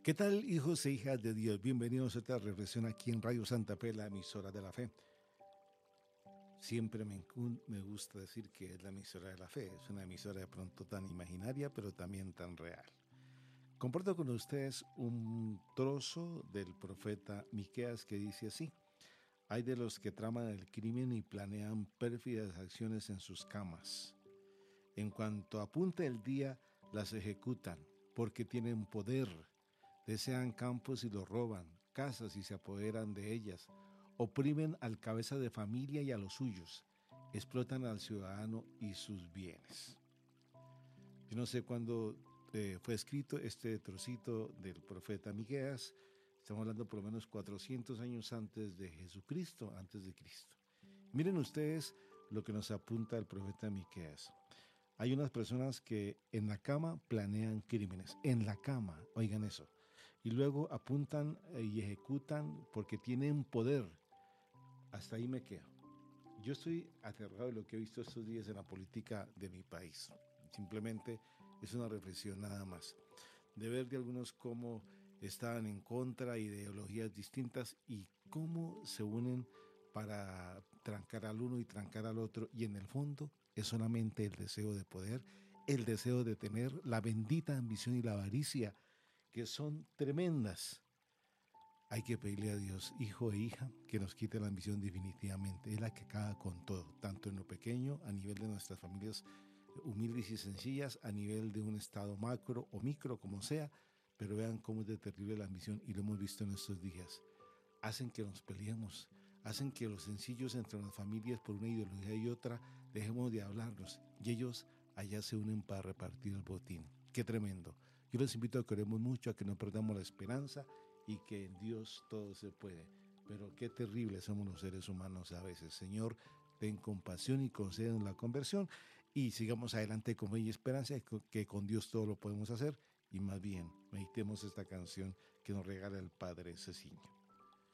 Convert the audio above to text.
¿Qué tal, hijos e hijas de Dios? Bienvenidos a esta reflexión aquí en Radio Santa Fe, la emisora de la fe. Siempre me gusta decir que es la emisora de la fe. Es una emisora de pronto tan imaginaria, pero también tan real. Comparto con ustedes un trozo del profeta Miqueas que dice así: hay de los que traman el crimen y planean pérfidas acciones en sus camas. En cuanto apunta el día, las ejecutan, porque tienen poder. Desean campos y los roban, casas y se apoderan de ellas. Oprimen al cabeza de familia y a los suyos. Explotan al ciudadano y sus bienes. Yo no sé cuándo fue escrito este trocito del profeta Miqueas. Estamos hablando por lo menos 400 años antes de Jesucristo, antes de Cristo. Miren ustedes lo que nos apunta el profeta Miqueas. Hay unas personas que en la cama planean crímenes, en la cama, oigan eso, y luego apuntan y ejecutan porque tienen poder. Hasta ahí me quedo. Yo estoy aterrado de lo que he visto estos días en la política de mi país. Simplemente es una reflexión nada más. De ver de algunos cómo están en contra de ideologías distintas y cómo se unen para trancar al uno y trancar al otro. Y en el fondo es solamente el deseo de poder, el deseo de tener, la bendita ambición y la avaricia, que son tremendas. Hay que pedirle a Dios, hijo e hija, que nos quite la ambición definitivamente. Es la que acaba con todo, tanto en lo pequeño, a nivel de nuestras familias humildes y sencillas, a nivel de un estado macro o micro, como sea, pero vean cómo es de terrible la ambición y lo hemos visto en estos días. Hacen que nos peleemos, hacen que los sencillos entre las familias por una ideología y otra dejemos de hablarnos y ellos allá se unen para repartir el botín. Qué tremendo. Yo les invito a que oremos mucho, a que no perdamos la esperanza y que en Dios todo se puede. Pero qué terribles somos los seres humanos a veces. Señor, ten compasión y concédenos la conversión y sigamos adelante con fe y esperanza, que con Dios todo lo podemos hacer. Y más bien, meditemos esta canción que nos regala el Padre Ceciño.